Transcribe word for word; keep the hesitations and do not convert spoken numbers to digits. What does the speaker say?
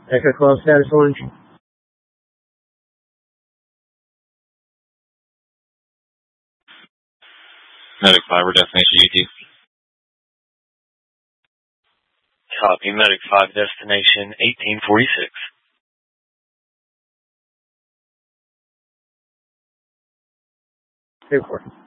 Echo twelve status launch. Medic five, we're destination U T. Copy, Medic five, destination eighteen forty-six. Report.